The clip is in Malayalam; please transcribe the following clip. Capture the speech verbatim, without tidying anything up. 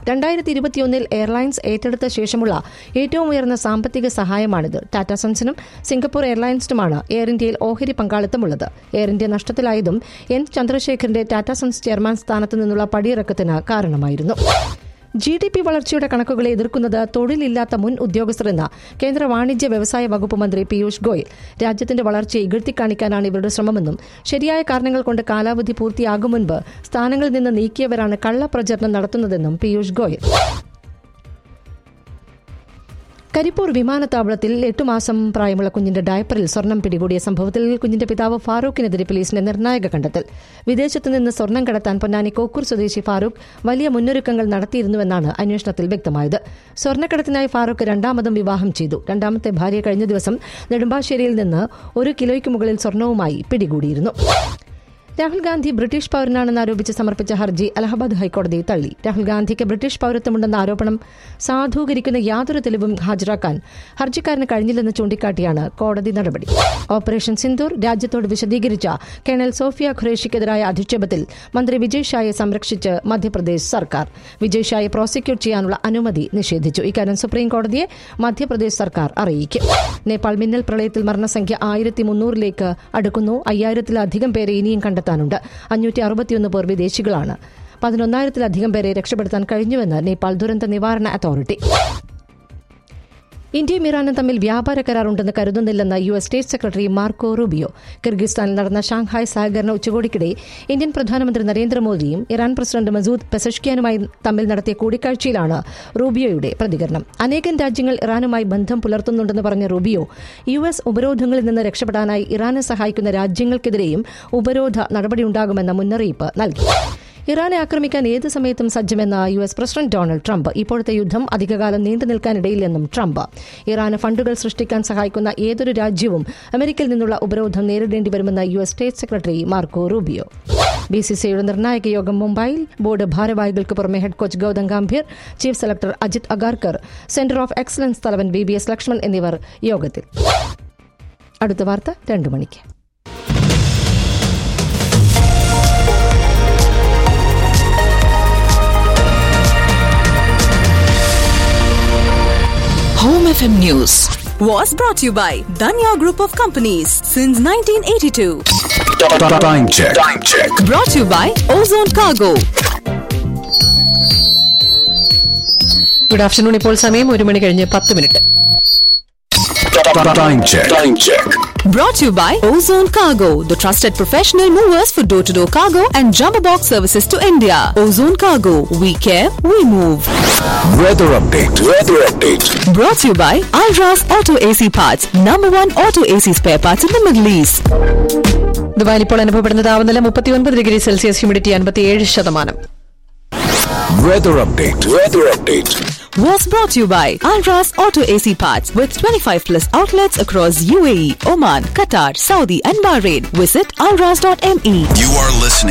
രണ്ടായിരത്തി ഇരുപത്തിയൊന്നിൽ എയർലൈൻസ് ഏറ്റെടുത്ത ശേഷമുള്ള ഏറ്റവും ഉയർന്ന സാമ്പത്തിക സഹായമാണിത്. ടാറ്റ സൺസിനും സിംഗപ്പൂർ എയർലൈൻസിനുമാണ് എയർ ഇന്ത്യയിൽ ഓഹരി പങ്കാളിത്തമുള്ളത്. എയർ ഇന്ത്യ നഷ്ടത്തിലായതും എൻ ചന്ദ്രശേഖരന്റെ ടാറ്റ സൺസ് ചെയർമാൻ സ്ഥാനത്ത് നിന്നുള്ള പടിയിറക്കത്തിന് കാരണമായിരുന്നു. ജി ഡി പി വളർച്ചയുടെ കണക്കുകളെ എതിർക്കുന്നത് തൊഴിലില്ലാത്ത മുൻ ഉദ്യോഗസ്ഥരെന്ന കേന്ദ്ര വാണിജ്യ വ്യവസായ വകുപ്പ് മന്ത്രി പീയൂഷ് ഗോയൽ. രാജ്യത്തിന്റെ വളർച്ചയെ ഇകഴ്ത്തിക്കാണിക്കാനാണ് ഇവരുടെ ശ്രമമെന്നും ശരിയായ കാരണങ്ങൾ കൊണ്ട് കാലാവധി പൂർത്തിയാകും മുൻപ് സ്ഥാനങ്ങളിൽ നിന്ന് നീക്കിയവരാണ് കള്ളപ്രചരണം നടത്തുന്നതെന്നും പീയൂഷ് ഗോയൽ. കരിപ്പൂർ വിമാനത്താവളത്തിൽ എട്ടു മാസം പ്രായമുള്ള കുഞ്ഞിന്റെ ഡയപ്പറിൽ സ്വർണം പിടികൂടിയ സംഭവത്തിൽ കുഞ്ഞിന്റെ പിതാവ് ഫാറൂഖിനെതിരെ പോലീസിന്റെ നിർണായക കണ്ടെത്തൽ. വിദേശത്ത് നിന്ന് സ്വർണം കടത്താൻ പൊന്നാനി കോക്കൂർ സ്വദേശി ഫാറൂഖ് വലിയ മുന്നൊരുക്കങ്ങൾ നടത്തിയിരുന്നുവെന്നാണ് അന്വേഷണത്തിൽ വ്യക്തമായത്. സ്വർണ്ണക്കടത്തിനായി ഫാറൂഖ് രണ്ടാമതും വിവാഹം ചെയ്തു. രണ്ടാമത്തെ ഭാര്യ കഴിഞ്ഞ ദിവസം നെടുമ്പാശ്ശേരിയിൽ നിന്ന് ഒരു കിലോയ്ക്ക് മുകളിൽ സ്വർണവുമായി പിടികൂടിയിരുന്നു. രാഹുൽ ഗാന്ധി ബ്രിട്ടീഷ് പൌരനാണെന്ന് ആരോപിച്ച് സമർപ്പിച്ച ഹർജി അലഹബാദ് ഹൈക്കോടതി തള്ളി. രാഹുൽ ഗാന്ധിക്ക് ബ്രിട്ടീഷ് പൌരത്വമുണ്ടെന്ന ആരോപണം സാധൂകരിക്കുന്ന യാതൊരു തെളിവും ഹാജരാക്കാൻ ഹർജിക്കാരന് കഴിഞ്ഞില്ലെന്ന് ചൂണ്ടിക്കാട്ടിയാണ് കോടതി നടപടി. ഓപ്പറേഷൻ സിന്ദൂർ രാജ്യത്തോട് വിശദീകരിച്ച കേണൽ സോഫിയ ഖുറേഷിക്കെതിരായ അധിക്ഷേപത്തിൽ മന്ത്രി വിജയ് ഷായെ സംരക്ഷിച്ച് മധ്യപ്രദേശ് സർക്കാർ. വിജയ് ഷായെ പ്രോസിക്യൂട്ട് ചെയ്യാനുള്ള അനുമതി നിഷേധിച്ചു. ഇക്കാര്യം സുപ്രീം കോടതിയെ മധ്യപ്രദേശ് സർക്കാർ അറിയിക്കും. നേപ്പാൾ മിന്നൽ പ്രളയത്തിൽ മരണസംഖ്യ ആയിരത്തി മുന്നൂറിലേക്ക് അടുക്കുന്നു. അയ്യായിരത്തിലധികം പേരെ ഇനിയും കണ്ടെത്താൻ ണ്ട് അഞ്ഞൂറ്റി അറുപത്തിയൊന്ന് പേർ വിദേശികളാണ്. പതിനൊന്നായിരത്തിലധികം പേരെ രക്ഷപ്പെടുത്താൻ കഴിഞ്ഞുവെന്ന് നേപ്പാൾ ദുരന്ത നിവാരണ അതോറിറ്റി. ഇന്ത്യയും ഇറാനും തമ്മിൽ വ്യാപാര കരാറുണ്ടെന്ന് കരുതുന്നില്ലെന്ന് U S state secretary Marco Rubio. കിർഗിസ്ഥാനിൽ നടന്ന ഷാങ്ഹായ് സഹകരണ ഉച്ചകോടിക്കിടെ ഇന്ത്യൻ പ്രധാനമന്ത്രി നരേന്ദ്രമോദിയും ഇറാൻ പ്രസിഡന്റ് മസൂദ് പെസഷ്കിയാനുമായി തമ്മിൽ നടത്തിയ കൂടിക്കാഴ്ചയിലാണ് റൂബിയോയുടെ പ്രതികരണം. അനേകം രാജ്യങ്ങൾ ഇറാനുമായി ബന്ധം പുലർത്തുന്നുണ്ടെന്ന് പറഞ്ഞ റൂബിയോ യു എസ് ഉപരോധങ്ങളിൽ നിന്ന് രക്ഷപ്പെടാനായി ഇറാനെ സഹായിക്കുന്ന രാജ്യങ്ങൾക്കെതിരെയും ഉപരോധ നടപടിയുണ്ടാകുമെന്ന മുന്നറിയിപ്പ് നൽകി. ഇറാനെ ആക്രമിക്കാൻ ഏത് സമയത്തും സജ്ജമെന്ന U S president Donald Trump. ഇപ്പോഴത്തെ യുദ്ധം അധികകാലം നീണ്ടു നിൽക്കാനിടയില്ലെന്നും ട്രംപ്. ഇറാന് ഫണ്ടുകൾ സൃഷ്ടിക്കാൻ സഹായിക്കുന്ന ഏതൊരു രാജ്യവും അമേരിക്കയിൽ നിന്നുള്ള ഉപരോധം നേരിടേണ്ടി വരുമെന്ന് U S state secretary Marco Rubio. B C സിയുടെ നിർണായക യോഗം മുംബൈയിൽ. ബോർഡ് ഭാരവാഹികൾക്ക് പുറമെ head coach Gautam Gambhir, chief selector Ajith Agarkar, centre of excellence തലവൻ ബി ബി എസ് ലക്ഷ്മൺ എന്നിവർ യോഗത്തിൽ. അടുത്ത വാർത്ത രണ്ടു മണിക്ക്. Home F M News was brought to you by Danya Group of Companies since nineteen eighty-two. Time check. Time check. Brought to you by Ozone Cargo. Good afternoon. ഇപ്പോൾ സമയം ഒരു മണി കഴിഞ്ഞ് പത്ത് minute. Time check. Time check. Brought to you by Ozone Cargo, the trusted professional movers for door-to-door cargo and jumbo box services to India. Ozone Cargo, we care, we move. Weather update. Weather update. Brought to you by Alras Auto A C Parts, number one auto A C spare parts in the Middle East. ദുബായിൽ ഇപ്പോൾ അനുഭവപ്പെടുന്ന താപനില മുപ്പത്തിയൊൻപത് ഡിഗ്രി സെൽഷ്യസ്, ഹ്യൂമിഡിറ്റി അൻപത്തിയേഴ് ശതമാനം. Weather update. Weather update. Was brought to you by Alras Auto A C Parts with twenty-five plus outlets across U A E, Oman, Qatar, Saudi and Bahrain. Visit alras dot m e. You are listening